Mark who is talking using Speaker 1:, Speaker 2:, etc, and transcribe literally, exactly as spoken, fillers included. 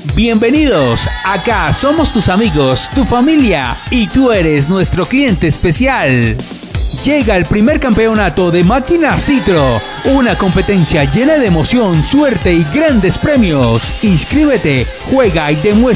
Speaker 1: Bienvenidos, acá somos tus amigos, tu familia y tú eres nuestro cliente especial. Llega el primer campeonato de Máquina Citro, una competencia llena de emoción, suerte y grandes premios. Inscríbete, juega y demuestra